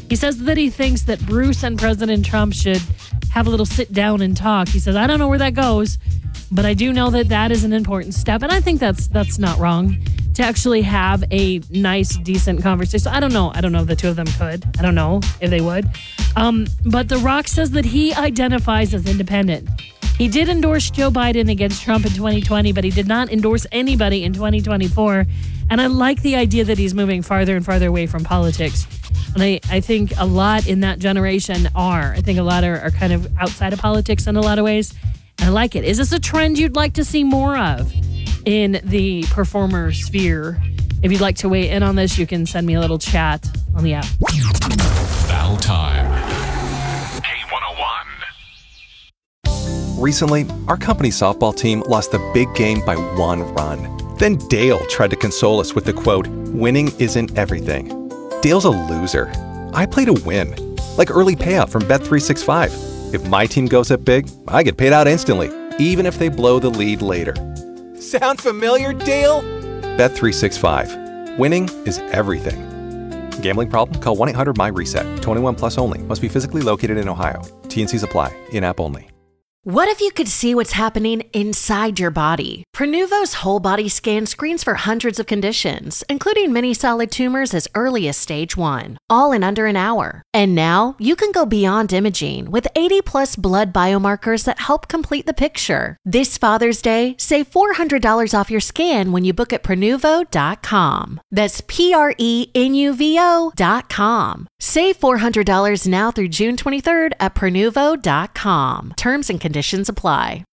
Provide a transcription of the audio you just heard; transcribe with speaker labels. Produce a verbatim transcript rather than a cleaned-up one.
Speaker 1: He says that he thinks that Bruce and President Trump should have a little sit down and talk. He says, I don't know where that goes, but I do know that that is an important step. And I think that's that's not wrong to actually have a nice, decent conversation. I don't know. I don't know if the two of them could. I don't know if they would. Um, but The Rock says that he identifies as independent. He did endorse Joe Biden against Trump in twenty twenty, but he did not endorse anybody in twenty twenty-four. And I like the idea that he's moving farther and farther away from politics. And I, I think a lot in that generation are. I think a lot are, are kind of outside of politics in a lot of ways. And I like it. Is this a trend you'd like to see more of in the performer sphere? If you'd like to weigh in on this, you can send me a little chat on the app.
Speaker 2: Battle time. K one oh one.
Speaker 3: Recently, our company softball team lost the big game by one run. Then Dale tried to console us with the quote, "Winning isn't everything." Dale's a loser. I play to win, like early payout from Bet three sixty-five. If my team goes up big, I get paid out instantly, even if they blow the lead later. Sound familiar, Dale? Bet three sixty-five. Winning is everything. Gambling problem? Call one eight hundred M Y reset. twenty-one plus only. Must be physically located in Ohio. T and Cs apply. In-app only.
Speaker 4: What if you could see what's happening inside your body? Prenuvo's whole body scan screens for hundreds of conditions, including many solid tumors as early as stage one, all in under an hour. And now you can go beyond imaging with eighty plus blood biomarkers that help complete the picture. This Father's Day, save four hundred dollars off your scan when you book at Prenuvo dot com. That's P R E N U V O dot com. Save four hundred dollars now through June twenty-third at Prenuvo dot com. Terms and conditions apply.